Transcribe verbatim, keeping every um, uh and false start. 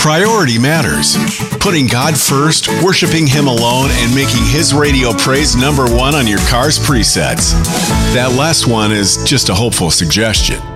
Priority matters. Putting God first, worshiping Him alone, and making His radio praise number one on your car's presets. That last one is just a hopeful suggestion.